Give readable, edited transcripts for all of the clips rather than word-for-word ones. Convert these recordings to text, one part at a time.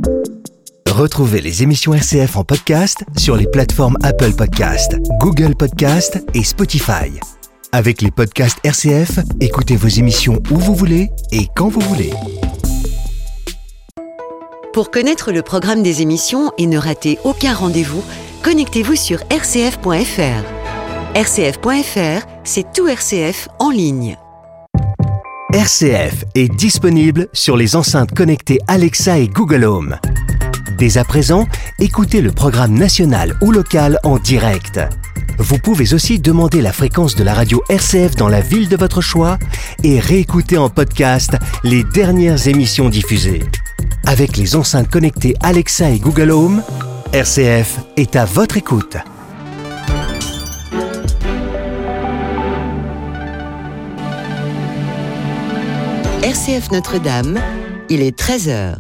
Retrouvez les émissions RCF en podcast sur les plateformes Apple Podcasts, Google Podcasts et Spotify. Avec les podcasts RCF, écoutez vos émissions où vous voulez et quand vous voulez. Pour connaître le programme des émissions et ne rater aucun rendez-vous, connectez-vous sur rcf.fr. rcf.fr, c'est tout RCF en ligne. RCF est disponible sur les enceintes connectées Alexa et Google Home. Dès à présent, écoutez le programme national ou local en direct. Vous pouvez aussi demander la fréquence de la radio RCF dans la ville de votre choix et réécouter en podcast les dernières émissions diffusées. Avec les enceintes connectées Alexa et Google Home, RCF est à votre écoute. RCF Notre-Dame, il est 13h.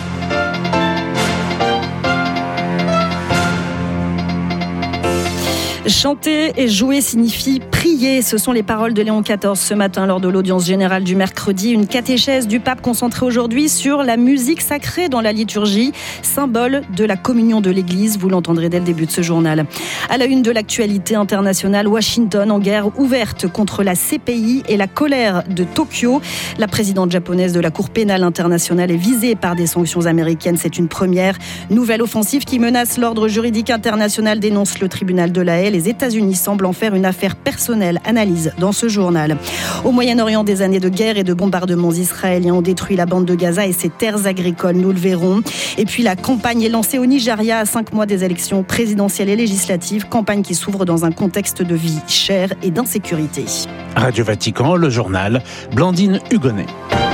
Chanter et jouer signifie prier. Ce sont les paroles de Léon XIV ce matin lors de l'audience générale du mercredi. Une catéchèse du pape concentrée aujourd'hui sur la musique sacrée dans la liturgie, symbole de la communion de l'Église. Vous l'entendrez dès le début de ce journal. À la une de l'actualité internationale, Washington en guerre ouverte contre la CPI et la colère de Tokyo. La présidente japonaise de la Cour pénale internationale est visée par des sanctions américaines. C'est une première. Nouvelle offensive qui menace l'ordre juridique international, dénonce le tribunal de La Haye. Les États-Unis semblent en faire une affaire personnelle, analyse dans ce journal. Au Moyen-Orient, des années de guerre et de bombardements israéliens ont détruit la bande de Gaza et ses terres agricoles, nous le verrons. Et puis la campagne est lancée au Nigeria à 5 mois des élections présidentielles et législatives, campagne qui s'ouvre dans un contexte de vie chère et d'insécurité. Radio Vatican, le journal, Blandine Hugonnet.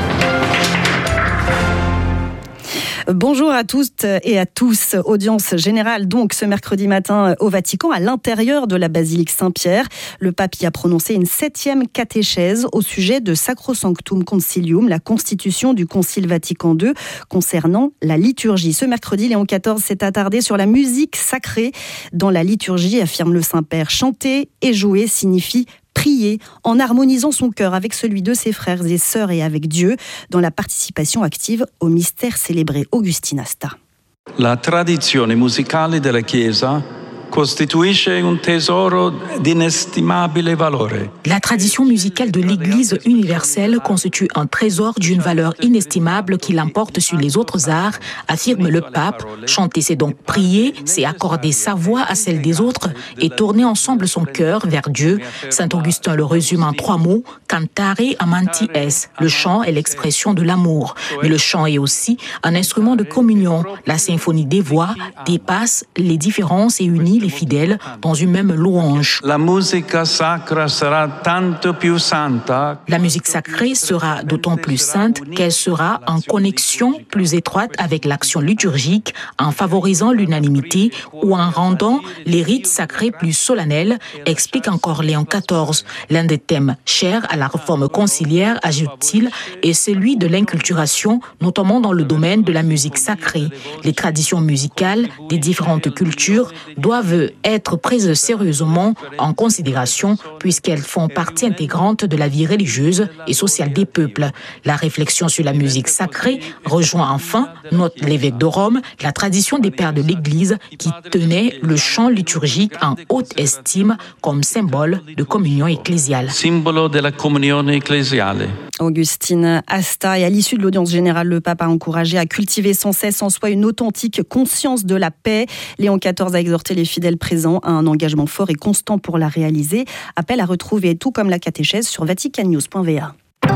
Bonjour à toutes et à tous. Audience générale donc ce mercredi matin au Vatican, à l'intérieur de la basilique Saint-Pierre. Le pape y a prononcé une 7e catéchèse au sujet de Sacrosanctum Concilium, la constitution du Concile Vatican II concernant la liturgie. Ce mercredi, Léon XIV s'est attardé sur la musique sacrée dans la liturgie, affirme le Saint-Père. Chanter et jouer signifie prier en harmonisant son cœur avec celui de ses frères et sœurs et avec Dieu dans la participation active au mystère célébré. Augustine Asta. La tradizione musicale della Chiesa costituisce un tesoro d'inestimabile valore. La tradition musicale de l'Église universelle constitue un trésor d'une valeur inestimable qui l'emporte sur les autres arts, affirme le pape. Chanter, c'est donc prier, c'est accorder sa voix à celle des autres et tourner ensemble son cœur vers Dieu. Saint Augustin le résume en 3 mots, cantare amanti es. Le chant est l'expression de l'amour, mais le chant est aussi un instrument de communion. La symphonie des voix dépasse les différences et unit les fidèles dans une même louange. La musica sacra sera tanto più santa. La musique sacrée sera d'autant plus sainte qu'elle sera en connexion plus étroite avec l'action liturgique, en favorisant l'unanimité ou en rendant les rites sacrés plus solennels, explique encore Léon XIV. L'un des thèmes chers à la réforme conciliaire, ajoute-t-il, est celui de l'inculturation, notamment dans le domaine de la musique sacrée. Les traditions musicales des différentes cultures doivent être prises sérieusement en considération puisqu'elles font partie intégrante de la vie religieuse et sociale des peuples. La réflexion sur la musique sacrée rejoint enfin, note l'évêque de Rome, la tradition des pères de l'Église qui tenaient le chant liturgique en haute estime comme symbole de communion ecclésiale. Simbolo della comunione ecclesiale. Augustine Asta. Et à l'issue de l'audience générale, le pape a encouragé à cultiver sans cesse en soi une authentique conscience de la paix. Léon XIV a exhorté les fidèles présents à un engagement fort et constant pour la réaliser. Appel à retrouver tout comme la catéchèse sur vaticannews.va.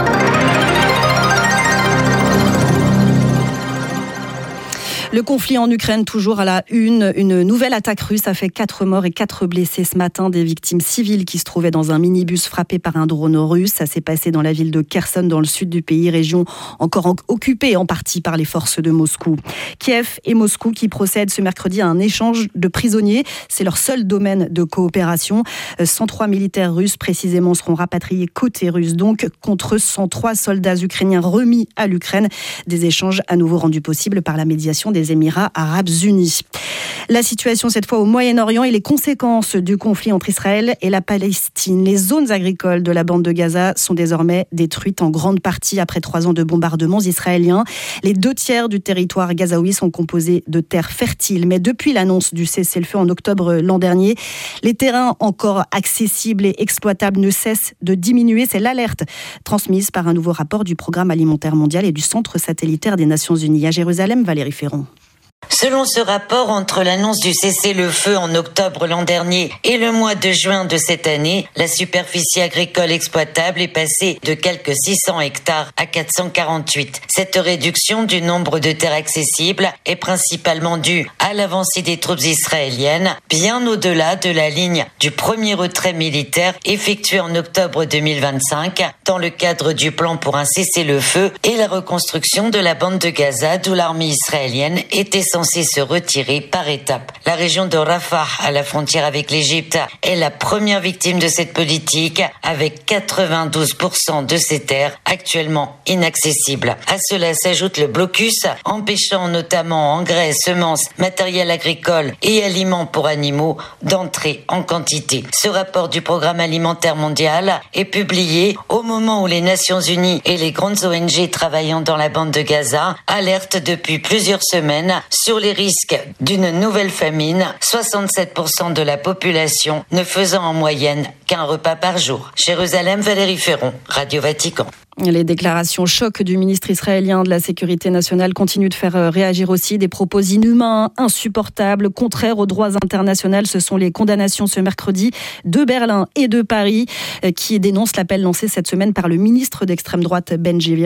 Le conflit en Ukraine, toujours à la une nouvelle attaque russe a fait 4 morts et 4 blessés ce matin, des victimes civiles qui se trouvaient dans un minibus frappé par un drone russe. Ça s'est passé dans la ville de Kherson, dans le sud du pays, région encore occupée en partie par les forces de Moscou. Kiev et Moscou qui procèdent ce mercredi à un échange de prisonniers. C'est leur seul domaine de coopération. 103 militaires russes précisément seront rapatriés côté russe, donc contre 103 soldats ukrainiens remis à l'Ukraine. Des échanges à nouveau rendus possibles par la médiation des des Émirats arabes unis. La situation cette fois au Moyen-Orient et les conséquences du conflit entre Israël et la Palestine. Les zones agricoles de la bande de Gaza sont désormais détruites en grande partie après 3 ans de bombardements israéliens. Les 2/3 du territoire gazaoui sont composés de terres fertiles. Mais depuis l'annonce du cessez-le-feu en octobre l'an dernier, les terrains encore accessibles et exploitables ne cessent de diminuer. C'est l'alerte transmise par un nouveau rapport du Programme alimentaire mondial et du Centre satellitaire des Nations Unies. À Jérusalem, Valérie Ferron. Selon ce rapport, entre l'annonce du cessez-le-feu en octobre l'an dernier et le mois de juin de cette année, la superficie agricole exploitable est passée de quelques 600 hectares à 448. Cette réduction du nombre de terres accessibles est principalement due à l'avancée des troupes israéliennes, bien au-delà de la ligne du premier retrait militaire effectué en octobre 2025 dans le cadre du plan pour un cessez-le-feu et la reconstruction de la bande de Gaza d'où l'armée israélienne était censée se retirer par étapes. La région de Rafah, à la frontière avec l'Égypte, est la première victime de cette politique, avec 92% de ces terres actuellement inaccessibles. À cela s'ajoute le blocus, empêchant notamment engrais, semences, matériel agricole et aliments pour animaux d'entrer en quantité. Ce rapport du Programme alimentaire mondial est publié au moment où les Nations Unies et les grandes ONG travaillant dans la bande de Gaza alertent depuis plusieurs semaines sur les risques d'une nouvelle famine, 67% de la population ne faisant en moyenne qu'un repas par jour. Jérusalem, Valérie Ferron, Radio Vatican. Les déclarations choc du ministre israélien de la Sécurité nationale continuent de faire réagir aussi. Des propos inhumains, insupportables, contraires aux droits internationaux. Ce sont les condamnations ce mercredi de Berlin et de Paris qui dénoncent l'appel lancé cette semaine par le ministre d'extrême droite Ben Gvir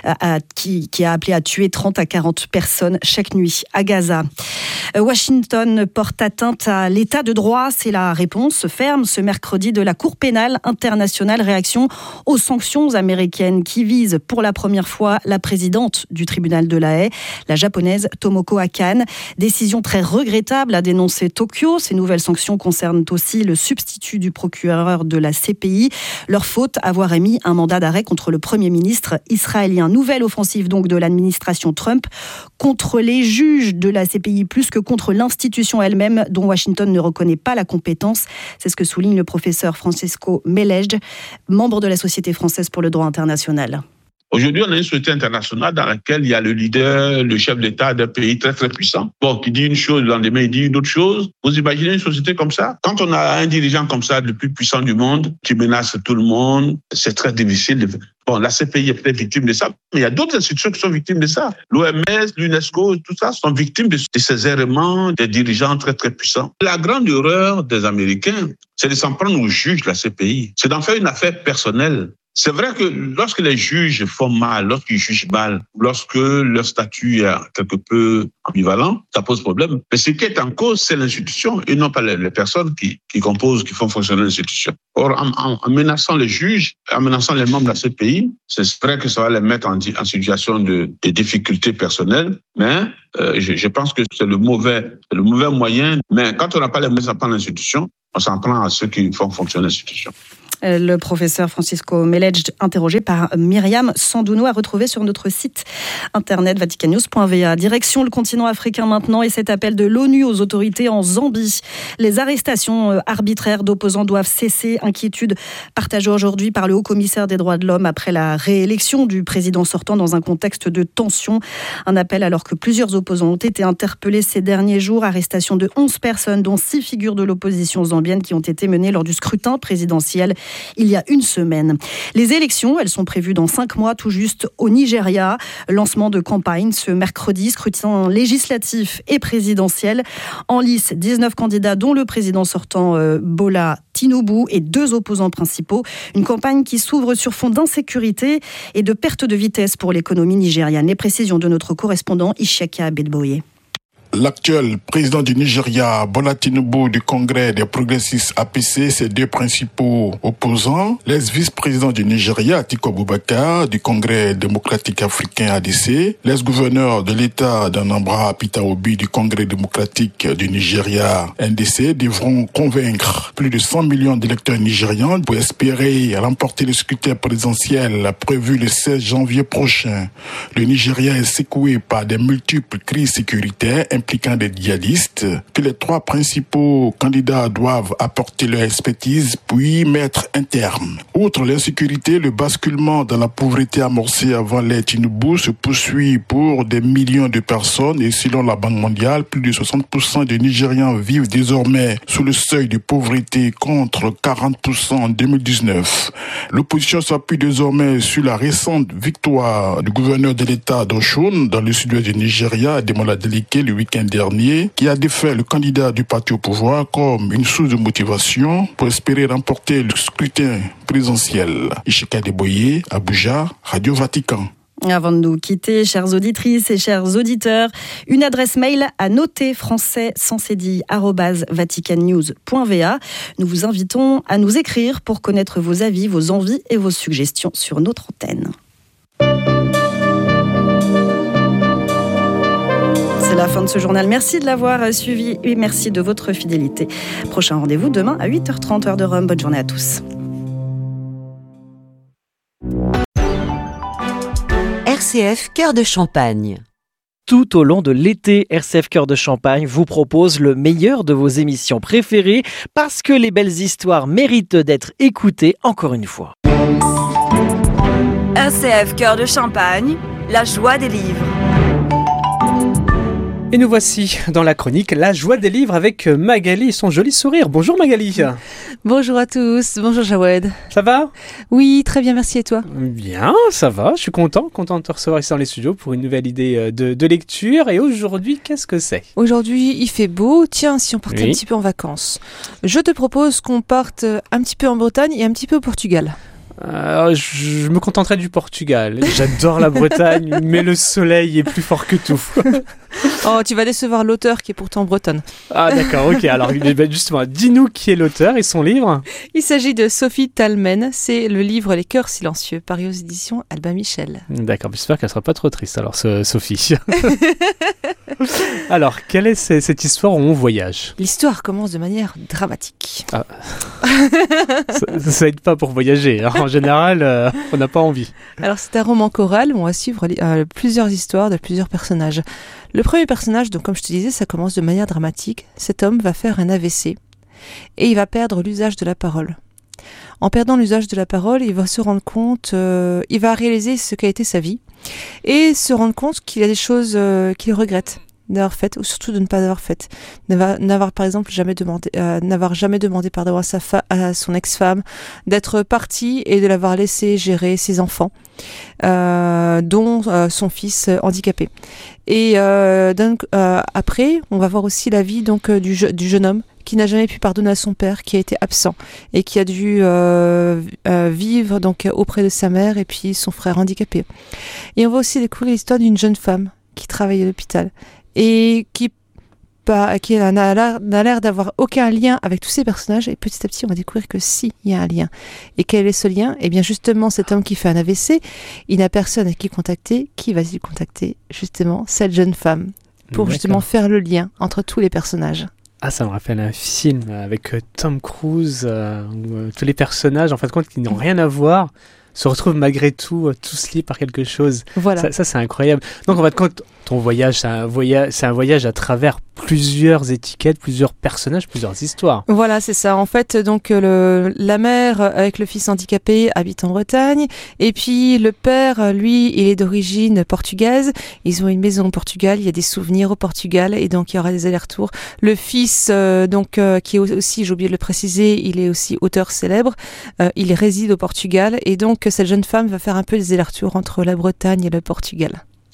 qui a appelé à tuer 30 à 40 personnes chaque nuit à Gaza. Washington porte atteinte à l'état de droit. C'est la réponse ferme ce mercredi de la Cour pénale internationale. Réaction aux sanctions américaines qui vise pour la première fois la présidente du tribunal de La Haye, la japonaise Tomoko Akane. Décision très regrettable, a dénoncé Tokyo. Ces nouvelles sanctions concernent aussi le substitut du procureur de la CPI. Leur faute, avoir émis un mandat d'arrêt contre le Premier ministre israélien. Nouvelle offensive donc de l'administration Trump contre les juges de la CPI plus que contre l'institution elle-même dont Washington ne reconnaît pas la compétence. C'est ce que souligne le professeur Francisco Melej, membre de la Société française pour le droit international. Aujourd'hui, on a une société internationale dans laquelle il y a le leader, le chef d'État d'un pays très très puissant. Qui dit une chose, le lendemain il dit une autre chose. Vous imaginez une société comme ça? Quand on a un dirigeant comme ça, le plus puissant du monde, qui menace tout le monde, c'est très difficile. La CPI est peut-être victime de ça, mais il y a d'autres institutions qui sont victimes de ça. L'OMS, l'UNESCO, tout ça sont victimes de ces errements des dirigeants très très puissants. La grande erreur des Américains, c'est de s'en prendre aux juges de la CPI. C'est d'en faire une affaire personnelle. C'est vrai que lorsque les juges font mal, lorsqu'ils jugent mal, lorsque leur statut est quelque peu ambivalent, ça pose problème. Mais ce qui est en cause, c'est l'institution et non pas les personnes qui composent, qui font fonctionner l'institution. Or, en menaçant les juges, en menaçant les membres de la CPI, c'est vrai que ça va les mettre en situation de difficultés personnelles, mais je pense que c'est le mauvais moyen. Mais quand on n'a pas les moyens, on s'en prend à l'institution, on s'en prend à ceux qui font fonctionner l'institution. Le professeur Francisco Melej, interrogé par Myriam Sandouno, à retrouver sur notre site internet vaticannews.va. Direction le continent africain maintenant et cet appel de l'ONU aux autorités en Zambie. Les arrestations arbitraires d'opposants doivent cesser. Inquiétude partagée aujourd'hui par le haut-commissaire des droits de l'homme après la réélection du président sortant dans un contexte de tension. Un appel alors que plusieurs opposants ont été interpellés ces derniers jours. Arrestation de 11 personnes, dont 6 figures de l'opposition zambienne qui ont été menées lors du scrutin présidentiel il y a une semaine. Les élections, elles sont prévues dans 5 mois tout juste au Nigeria. Lancement de campagne ce mercredi, scrutin législatif et présidentiel. En lice, 19 candidats dont le président sortant Bola Tinubu et 2 opposants principaux. Une campagne qui s'ouvre sur fond d'insécurité et de perte de vitesse pour l'économie nigériane. Les précisions de notre correspondant Ishaka Bedboye. L'actuel président du Nigeria, Bola Tinubu du Congrès des progressistes APC, ses deux principaux opposants, l'ex-vice-président du Nigeria, Atiku Abubakar, du Congrès démocratique africain ADC, l'ex-gouverneur de l'État d'Anambra, Peter Obi, du Congrès démocratique du Nigeria, NDC, devront convaincre plus de 100 millions d'électeurs nigérians pour espérer remporter le scrutin présidentiel prévu le 16 janvier prochain. Le Nigeria est secoué par des multiples crises sécuritaires impliquant des djihadistes que les trois principaux candidats doivent apporter leur expertise puis mettre un terme. Outre l'insécurité, le basculement dans la pauvreté amorcé avant l'ère Tinubu se poursuit pour des millions de personnes et selon la Banque mondiale, plus de 60% des Nigérians vivent désormais sous le seuil de pauvreté contre 40% en 2019. L'opposition s'appuie désormais sur la récente victoire du gouverneur de l'État d'Osun dans le sud-ouest du Nigeria, Ademola Adeleke, le week-end dernier, qui a défait le candidat du parti au pouvoir comme une source de motivation pour espérer remporter le scrutin présidentiel. Ishika Deboye, Abuja, Radio Vatican. Avant de nous quitter, chères auditrices et chers auditeurs, une adresse mail à noter français@vaticannews.va. Nous vous invitons à nous écrire pour connaître vos avis, vos envies et vos suggestions sur notre antenne. C'est la fin de ce journal. Merci de l'avoir suivi et merci de votre fidélité. Prochain rendez-vous demain à 8h30 heure de Rome. Bonne journée à tous. RCF Cœur de Champagne. Tout au long de l'été, RCF Cœur de Champagne vous propose le meilleur de vos émissions préférées parce que les belles histoires méritent d'être écoutées encore une fois. RCF Cœur de Champagne, la joie des livres. Et nous voici dans la chronique La joie des livres avec Magali et son joli sourire. Bonjour Magali. Bonjour à tous, bonjour Jawed. Ça va ? Oui, très bien, merci et toi ? Bien, ça va, je suis content de te recevoir ici dans les studios pour une nouvelle idée de lecture. Et aujourd'hui, qu'est-ce que c'est ? Aujourd'hui, il fait beau. Tiens, si on partait un petit peu en vacances. Je te propose qu'on parte un petit peu en Bretagne et un petit peu au Portugal. Je me contenterai du Portugal. J'adore la Bretagne, mais le soleil est plus fort que tout. Oh, tu vas décevoir l'auteur qui est pourtant bretonne. Ah d'accord, ok. Alors justement, dis-nous qui est l'auteur et son livre. Il s'agit de Sophie Talmen. C'est le livre Les Cœurs Silencieux, paru aux éditions Albin Michel. D'accord, j'espère qu'elle sera pas trop triste alors, Sophie. Alors, quelle est cette histoire où on voyage ? L'histoire commence de manière dramatique. Ah. ça aide pas pour voyager. En général, on n'a pas envie. Alors, c'est un roman choral où on va suivre plusieurs histoires de plusieurs personnages. Le premier personnage, donc comme je te disais, ça commence de manière dramatique. Cet homme va faire un AVC et il va perdre l'usage de la parole. En perdant l'usage de la parole, il va se rendre compte, il va réaliser ce qu'a été sa vie et se rendre compte qu'il y a des choses qu'il regrette d'avoir faites ou surtout de ne pas avoir faites. N'avoir par exemple jamais demandé pardon à son ex-femme, d'être parti et de l'avoir laissé gérer ses enfants, dont son fils handicapé. Et après, on va voir aussi la vie donc du jeune homme qui n'a jamais pu pardonner à son père, qui a été absent et qui a dû vivre donc auprès de sa mère et puis son frère handicapé. Et on va aussi découvrir l'histoire d'une jeune femme qui travaille à l'hôpital et qui n'a l'air d'avoir aucun lien avec tous ces personnages, et petit à petit on va découvrir que si, il y a un lien. Et quel est ce lien ? Eh bien justement, cet homme qui fait un AVC, il n'a personne à qui contacter. Qui va-t-il contacter ? Justement, cette jeune femme, pour justement faire le lien entre tous les personnages. Ah, ça me rappelle un film avec Tom Cruise, où tous les personnages, en fin de compte, qui n'ont rien à voir, se retrouvent malgré tout tous liés par quelque chose. Voilà. Ça c'est incroyable. Donc en fin de compte, ton voyage, c'est un voyage à travers plusieurs étiquettes, plusieurs personnages, plusieurs histoires. Voilà, c'est ça. En fait, donc la mère avec le fils handicapé habite en Bretagne, et puis le père, lui, il est d'origine portugaise. Ils ont une maison au Portugal, il y a des souvenirs au Portugal, et donc il y aura des allers-retours. Le fils, qui est aussi, j'ai oublié de le préciser, il est aussi auteur célèbre. Il réside au Portugal, et donc cette jeune femme va faire un peu des allers-retours entre la Bretagne et le Portugal.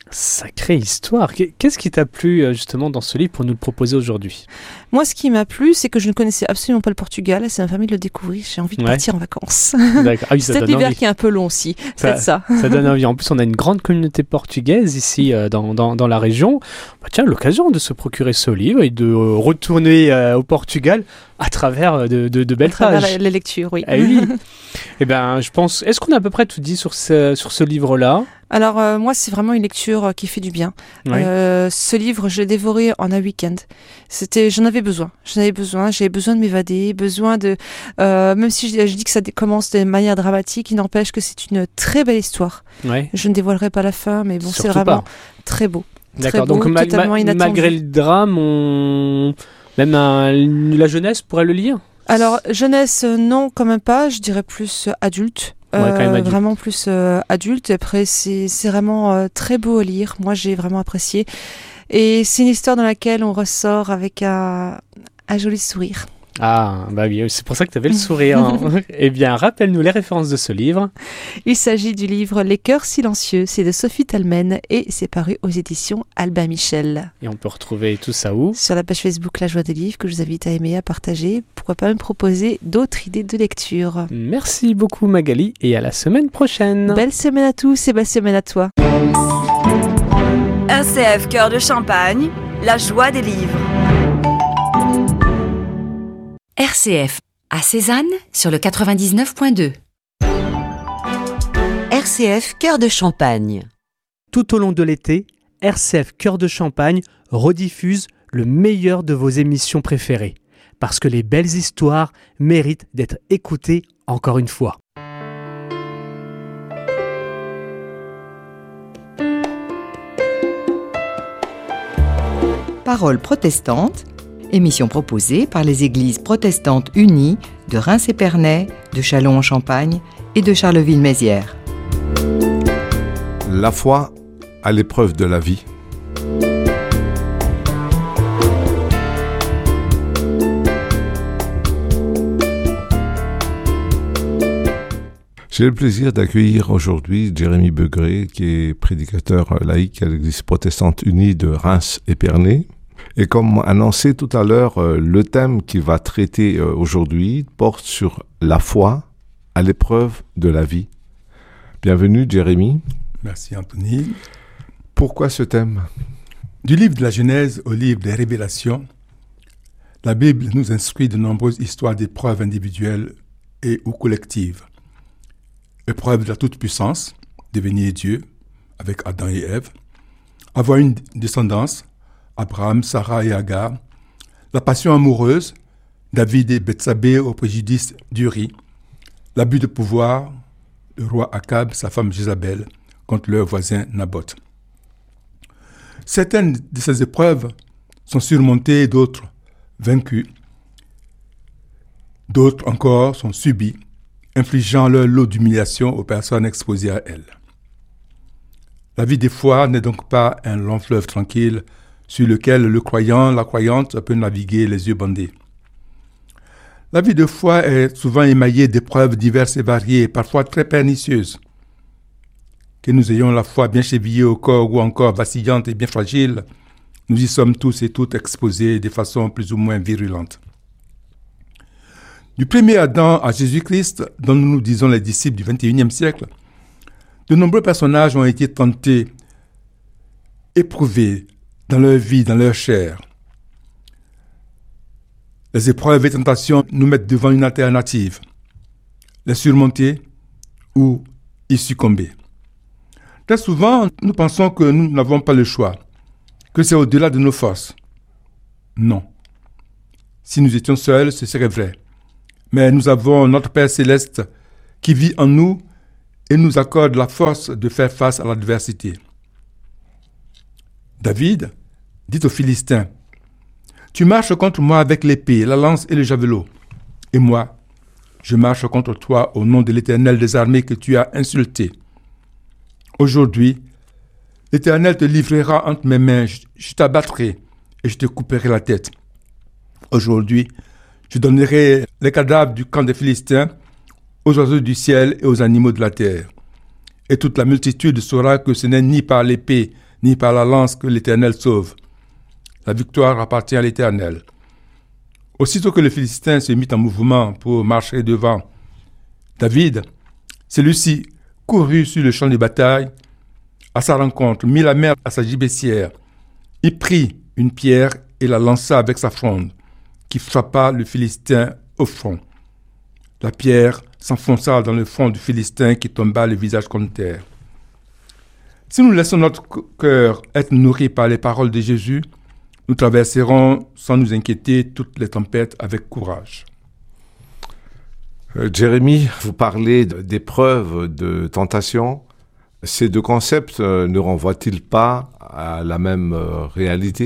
Sacrée histoire. Qu'est-ce qui t'a plu justement dans ce livre pour nous le proposer aujourd'hui ? Moi, ce qui m'a plu, c'est que je ne connaissais absolument pas le Portugal et ça m'a permis de le découvrir. J'ai envie de partir en vacances. D'accord. Ah oui, c'est peut-être l'hiver qui est un peu long aussi. Ça donne envie. En plus, on a une grande communauté portugaise ici dans la région. Tiens, l'occasion de se procurer ce livre et de retourner au Portugal à travers de belles pages. À travers les lectures, oui. Ah oui. Eh bien, je pense... Est-ce qu'on a à peu près tout dit sur ce livre-là ? Alors, moi, c'est vraiment une lecture qui fait du bien. Oui. Ce livre, je l'ai dévoré en un week-end. J'en avais besoin. J'avais besoin de m'évader, besoin de... même si je dis que ça commence de manière dramatique, il n'empêche que c'est une très belle histoire. Ouais. Je ne dévoilerai pas la fin, mais bon, Surtout c'est vraiment pas. très beau. D'accord, très beau, donc totalement inattendu. malgré le drame, même la jeunesse pourrait le lire ? Alors, jeunesse, non, quand même pas. Je dirais plus adulte. Ouais, quand même adulte. Vraiment plus adulte. Après, c'est vraiment très beau à lire. Moi, j'ai vraiment apprécié. Et c'est une histoire dans laquelle on ressort avec un joli sourire. Ah, bah oui, c'est pour ça que tu avais le sourire. Hein. Eh bien, rappelle-nous les références de ce livre. Il s'agit du livre Les Cœurs Silencieux. C'est de Sophie Talmen et c'est paru aux éditions Albin Michel. Et on peut retrouver tout ça où ? Sur la page Facebook La Joie des Livres, que je vous invite à aimer, à partager. Pourquoi pas me proposer d'autres idées de lecture. Merci beaucoup Magali et à la semaine prochaine. Belle semaine à tous et belle semaine à toi. RCF Cœur de Champagne, la joie des livres. RCF à Cézanne sur le 99.2. RCF Cœur de Champagne. Tout au long de l'été, RCF Cœur de Champagne rediffuse le meilleur de vos émissions préférées. Parce que les belles histoires méritent d'être écoutées encore une fois. Paroles protestantes, émission proposée par les églises protestantes unies de Reims-Épernay, de Châlons-en-Champagne et de Charleville-Mézières. La foi à l'épreuve de la vie. J'ai le plaisir d'accueillir aujourd'hui Jérémy Begré, qui est prédicateur laïque à l'église protestante unie de Reims-Épernay. Et comme annoncé tout à l'heure, le thème qu'il va traiter aujourd'hui porte sur la foi à l'épreuve de la vie. Bienvenue Jérémy. Merci Anthony. Pourquoi ce thème ? Du livre de la Genèse au livre des Révélations, la Bible nous instruit de nombreuses histoires d'épreuves individuelles et ou collectives. Épreuve de la toute-puissance, devenir Dieu avec Adam et Ève, avoir une descendance, Abraham, Sarah et Agar, la passion amoureuse, David et Bethsabée au préjudice d'Uri, l'abus de pouvoir, le roi Akab, sa femme Jézabel, contre leur voisin Naboth. Certaines de ces épreuves sont surmontées et d'autres vaincues. D'autres encore sont subies, infligeant leur lot d'humiliation aux personnes exposées à elles. La vie des foi n'est donc pas un long fleuve tranquille sur lequel le croyant, la croyante peut naviguer les yeux bandés. La vie de foi est souvent émaillée d'épreuves diverses et variées, parfois très pernicieuses. Que nous ayons la foi bien chevillée au corps ou encore vacillante et bien fragile, nous y sommes tous et toutes exposés de façon plus ou moins virulente. Du premier Adam à Jésus-Christ, dont nous nous disons les disciples du XXIe siècle, de nombreux personnages ont été tentés, éprouvés dans leur vie, dans leur chair. Les épreuves et tentations nous mettent devant une alternative, les surmonter ou y succomber. Très souvent, nous pensons que nous n'avons pas le choix, que c'est au-delà de nos forces. Non. Si nous étions seuls, ce serait vrai. Mais nous avons notre Père Céleste qui vit en nous et nous accorde la force de faire face à l'adversité. David dit aux Philistins, « Tu marches contre moi avec l'épée, la lance et le javelot. Et moi, je marche contre toi au nom de l'Éternel des armées que tu as insulté. Aujourd'hui, l'Éternel te livrera entre mes mains, je t'abattrai et je te couperai la tête. Aujourd'hui, je donnerai les cadavres du camp des Philistins aux oiseaux du ciel et aux animaux de la terre. Et toute la multitude saura que ce n'est ni par l'épée, ni par la lance que l'Éternel sauve. La victoire appartient à l'Éternel. Aussitôt que le Philistin se mit en mouvement pour marcher devant David, celui-ci courut sur le champ de bataille à sa rencontre, mit la main à sa gibecière. Il prit une pierre et la lança avec sa fronde, qui frappa le Philistin au front. La pierre s'enfonça dans le front du Philistin qui tomba le visage contre terre. Si nous laissons notre cœur être nourri par les paroles de Jésus, nous traverserons sans nous inquiéter toutes les tempêtes avec courage. Jérémy, vous parlez d'épreuves, de tentation. Ces deux concepts ne renvoient-ils pas à la même réalité ?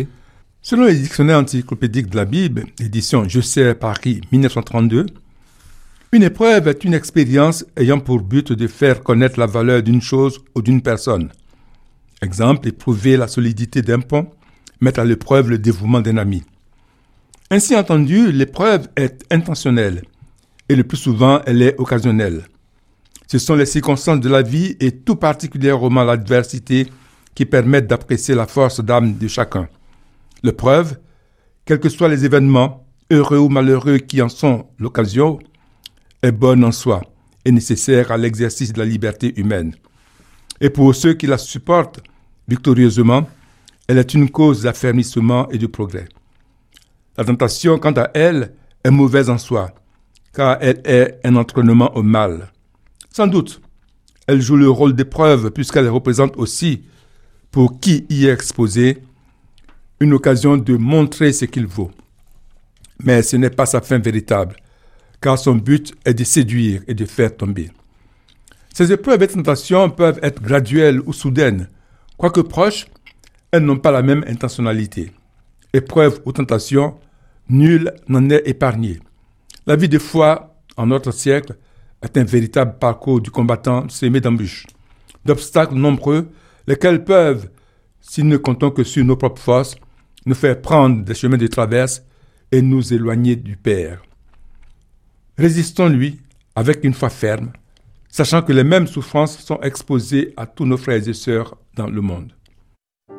Selon les dictionnaires encyclopédiques de la Bible, édition Je sais Paris 1932, une épreuve est une expérience ayant pour but de faire connaître la valeur d'une chose ou d'une personne. Exemple, éprouver la solidité d'un pont, mettre à l'épreuve le dévouement d'un ami. Ainsi entendu, l'épreuve est intentionnelle et le plus souvent, elle est occasionnelle. Ce sont les circonstances de la vie et tout particulièrement l'adversité qui permettent d'apprécier la force d'âme de chacun. L'épreuve, quels que soient les événements, heureux ou malheureux qui en sont l'occasion, est bonne en soi et nécessaire à l'exercice de la liberté humaine. Et pour ceux qui la supportent victorieusement, elle est une cause d'affermissement et de progrès. La tentation, quant à elle, est mauvaise en soi, car elle est un entraînement au mal. Sans doute, elle joue le rôle d'épreuve puisqu'elle représente aussi, pour qui y est exposé, une occasion de montrer ce qu'il vaut. Mais ce n'est pas sa fin véritable, car son but est de séduire et de faire tomber. Ces épreuves et tentations peuvent être graduelles ou soudaines. Quoique proches, elles n'ont pas la même intentionnalité. Épreuve ou tentation, nul n'en est épargné. La vie de foi, en notre siècle, est un véritable parcours du combattant semé d'embûches, d'obstacles nombreux, lesquels peuvent, si nous ne comptons que sur nos propres forces, nous faire prendre des chemins de traverse et nous éloigner du Père. Résistons-lui avec une foi ferme, sachant que les mêmes souffrances sont exposées à tous nos frères et sœurs dans le monde.